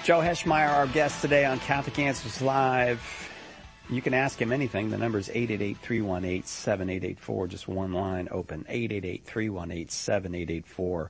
Joe Heschmeyer, our guest today on Catholic Answers Live. You can ask him anything. The number is 888-318-7884. Just one line open, 888-318-7884.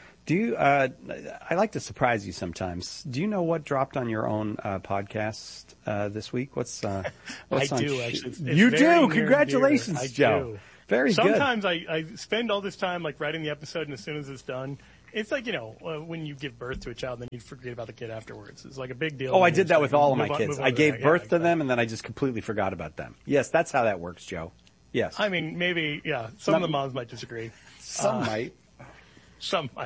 I like to surprise you sometimes. Do you know what dropped on your own podcast this week? What's I do, actually. You do? Congratulations, Joe. Very good. Sometimes I spend all this time like writing the episode, and as soon as it's done, it's like, when you give birth to a child, then you forget about the kid afterwards. It's like a big deal. Oh, I did that with all of my kids. I gave birth to them, and then I just completely forgot about them. Yes, that's how that works, Joe. Yes. I mean, maybe, yeah. Some of the moms might disagree. Some might. Some might.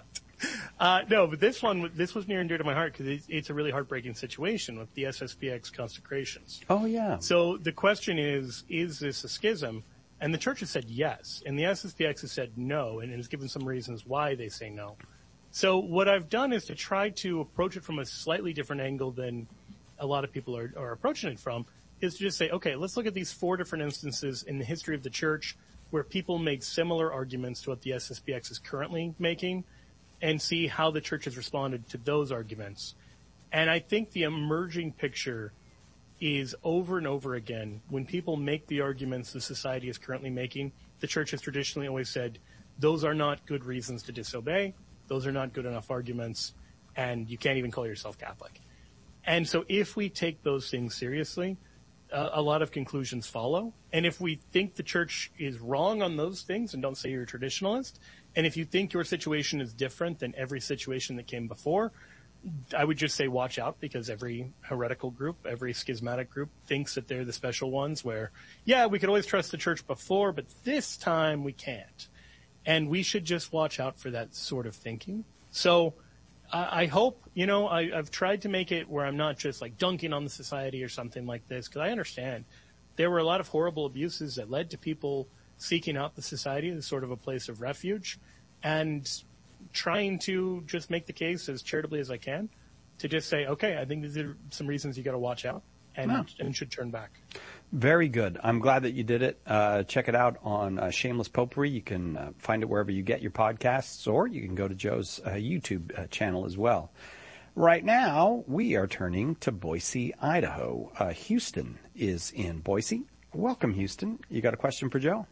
No, but this was near and dear to my heart because it's a really heartbreaking situation with the SSPX consecrations. Oh, yeah. So the question is this a schism? And the church has said yes, and the SSPX has said no, and has given some reasons why they say no. So what I've done is to try to approach it from a slightly different angle than a lot of people are approaching it from, is to just say, okay, let's look at these 4 different instances in the history of the church where people made similar arguments to what the SSPX is currently making, and see how the church has responded to those arguments. And I think the emerging picture is over and over again, when people make the arguments the society is currently making, the church has traditionally always said, those are not good reasons to disobey, those are not good enough arguments, and you can't even call yourself Catholic. And so if we take those things seriously, a lot of conclusions follow. And if we think the church is wrong on those things and don't say you're a traditionalist, and if you think your situation is different than every situation that came before, I would just say watch out, because every heretical group, every schismatic group thinks that they're the special ones where, yeah, we could always trust the church before, but this time we can't. And we should just watch out for that sort of thinking. So I hope, I've tried to make it where I'm not just like dunking on the society or something like this, because I understand there were a lot of horrible abuses that led to people seeking out the society as sort of a place of refuge, and trying to just make the case as charitably as I can to just say, okay, I think these are some reasons you got to watch out and should turn back. Very good. I'm glad that you did it. Check it out on Shameless Popery. You can find it wherever you get your podcasts, or you can go to Joe's YouTube channel as well. Right now, we are turning to Boise, Idaho. Houston is in Boise. Welcome, Houston. You got a question for Joe?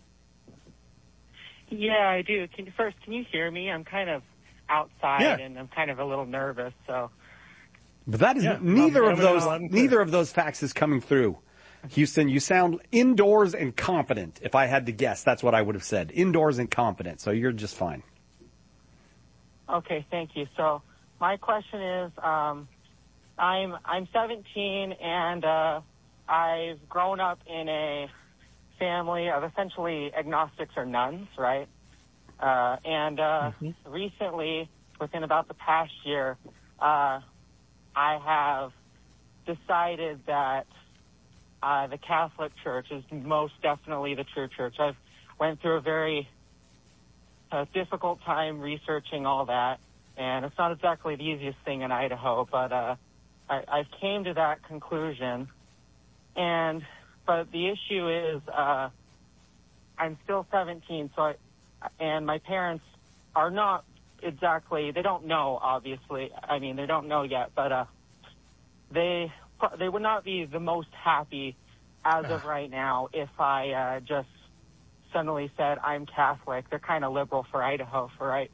Yeah, I do. Can you hear me? I'm kind of outside and I'm kind of a little nervous. So, but that is neither of those facts is coming through. Houston, you sound indoors and confident. If I had to guess, that's what I would have said. Indoors and confident. So you're just fine. Okay, thank you. So my question is, I'm 17 and I've grown up in a family of essentially agnostics or nuns, right? Recently, within about the past year, I have decided that the Catholic Church is most definitely the true church. I've went through a very difficult time researching all that, and it's not exactly the easiest thing in Idaho, but I've came to that conclusion. But the issue is I'm still 17, and my parents are not exactly, they don't know, obviously. I mean, they don't know yet, but they would not be the most happy as of right now if I just suddenly said I'm Catholic. They're kind of liberal for Idaho,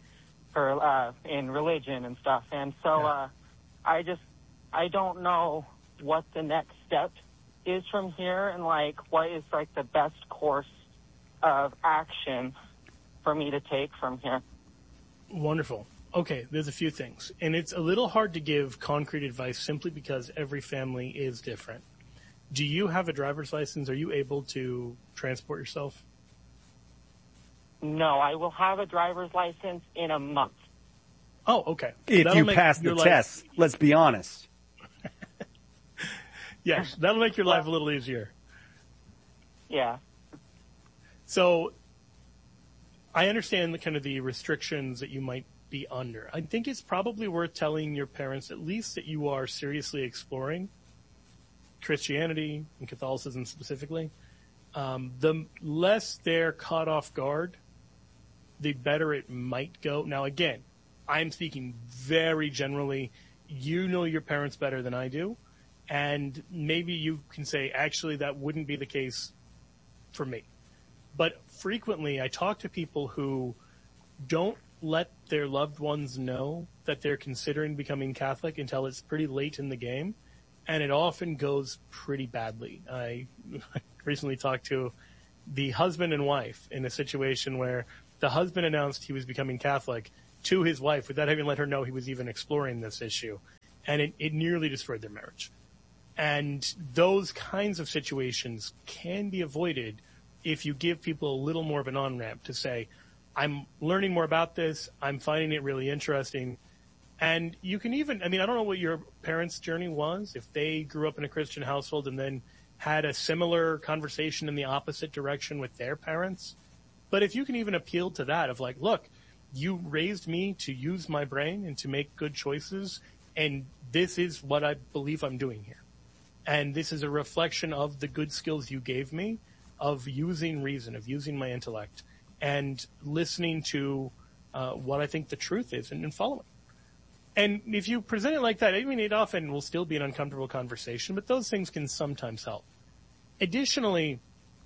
in religion and stuff. And so I don't know what the next step is from here, and what is the best course of action for me to take from here. Wonderful. Okay, there's a few things. And it's a little hard to give concrete advice simply because every family is different. Do you have a driver's license? Are you able to transport yourself? No, I will have a driver's license in a month. Oh, okay. If you pass the test, let's be honest. Yes, that'll make your life a little easier. Yeah. So I understand the restrictions that you might be under. I think it's probably worth telling your parents at least that you are seriously exploring Christianity and Catholicism specifically. The less they're caught off guard, the better it might go. Now, again, I'm speaking very generally. you know your parents better than I do, and maybe you can say, actually, that wouldn't be the case for me. But frequently, I talk to people who don't let their loved ones know that they're considering becoming Catholic until it's pretty late in the game, and it often goes pretty badly. I recently talked to the husband and wife in a situation where the husband announced he was becoming Catholic to his wife without having let her know he was even exploring this issue, and it nearly destroyed their marriage. And those kinds of situations can be avoided if you give people a little more of an on-ramp to say, I'm learning more about this, I'm finding it really interesting. And you can even, I don't know what your parents' journey was, if they grew up in a Christian household and then had a similar conversation in the opposite direction with their parents. But if you can even appeal to that of like, look, you raised me to use my brain and to make good choices, and this is what I believe I'm doing here. And this is a reflection of the good skills you gave me of using reason, of using my intellect, and listening to what I think the truth is and following. And if you present it like that, it often will still be an uncomfortable conversation, but those things can sometimes help. Additionally,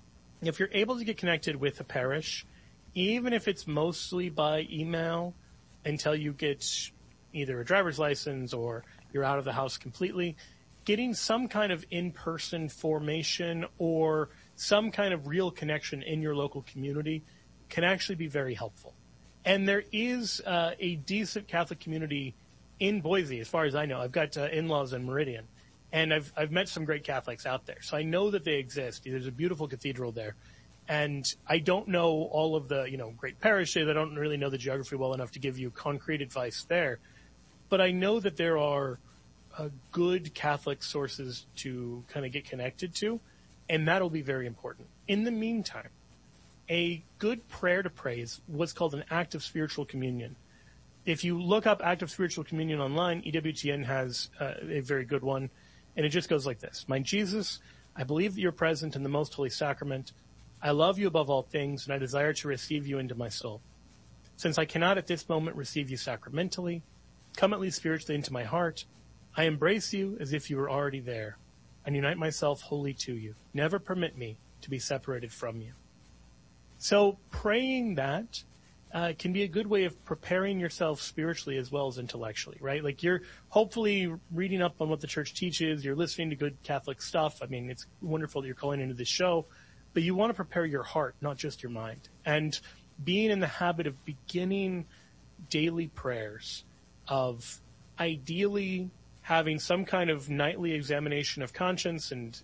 if you're able to get connected with a parish, even if it's mostly by email until you get either a driver's license or you're out of the house completely, getting some kind of in-person formation or some kind of real connection in your local community can actually be very helpful. And there is a decent Catholic community in Boise, as far as I know. I've got in-laws in Meridian, and I've met some great Catholics out there. So I know that they exist. There's a beautiful cathedral there. And I don't know all of the, great parishes. I don't really know the geography well enough to give you concrete advice there. But I know that there are good Catholic sources to kind of get connected to, and that'll be very important. In the meantime, a good prayer to pray is what's called an act of spiritual communion. If you look up act of spiritual communion online, EWTN has a very good one, and it just goes like this. My Jesus, I believe that you're present in the most holy sacrament. I love you above all things, and I desire to receive you into my soul. Since I cannot at this moment receive you sacramentally, come at least spiritually into my heart. I embrace you as if you were already there, and unite myself wholly to you. Never permit me to be separated from you. So praying that can be a good way of preparing yourself spiritually as well as intellectually, right? Like you're hopefully reading up on what the church teaches, you're listening to good Catholic stuff. It's wonderful that you're calling into this show, but you want to prepare your heart, not just your mind. And being in the habit of beginning daily prayers, of ideally having some kind of nightly examination of conscience, and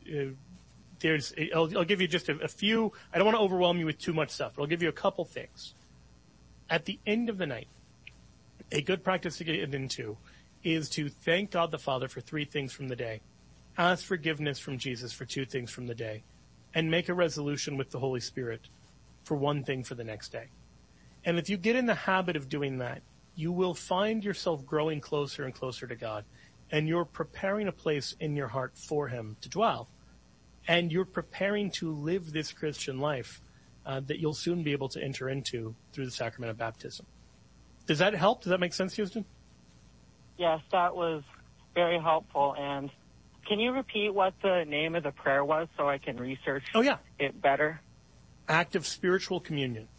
I'll give you just a few. I don't want to overwhelm you with too much stuff, but I'll give you a couple things. At the end of the night, a good practice to get into is to thank God the Father for 3 things from the day, ask forgiveness from Jesus for 2 things from the day, and make a resolution with the Holy Spirit for 1 thing for the next day. And if you get in the habit of doing that, you will find yourself growing closer and closer to God, and you're preparing a place in your heart for Him to dwell. And you're preparing to live this Christian life that you'll soon be able to enter into through the sacrament of baptism. Does that help? Does that make sense, Houston? Yes, that was very helpful. And can you repeat what the name of the prayer was so I can research it better? Act of spiritual communion.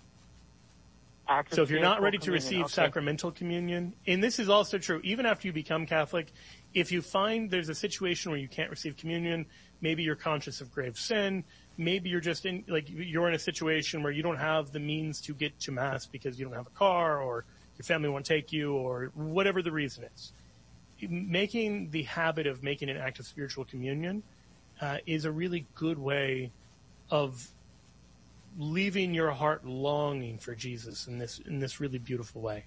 So if you're not ready to receive sacramental communion, and this is also true, even after you become Catholic, if you find there's a situation where you can't receive communion, maybe you're conscious of grave sin, maybe you're just you're in a situation where you don't have the means to get to Mass because you don't have a car, or your family won't take you, or whatever the reason is. Making the habit of making an act of spiritual communion is a really good way of leaving your heart longing for Jesus in this really beautiful way.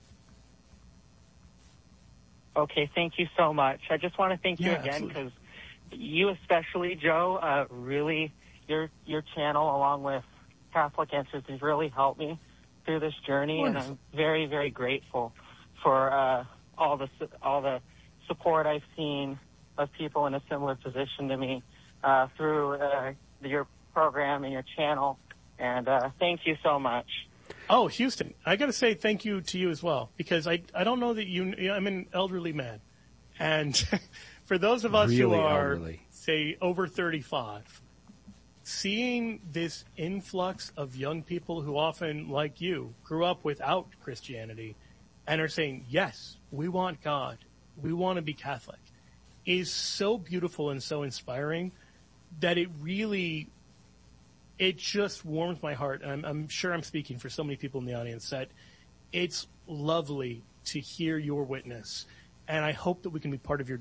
Okay, thank you so much. I just want to thank you again, because you especially, Joe, really, your channel along with Catholic Answers has really helped me through this journey. Wonderful. And I'm very, very grateful for all the support I've seen of people in a similar position to me through your program and your channel. And thank you so much. Oh, Houston, I got to say thank you to you as well, because I don't know that I'm an elderly man, And for those of us who Really are, elderly. say, over 35, seeing this influx of young people who often, like you, grew up without Christianity and are saying, yes, we want God, we want to be Catholic, is so beautiful and so inspiring that it just warms my heart. And I'm sure I'm speaking for so many people in the audience that it's lovely to hear your witness. And I hope that we can be part of your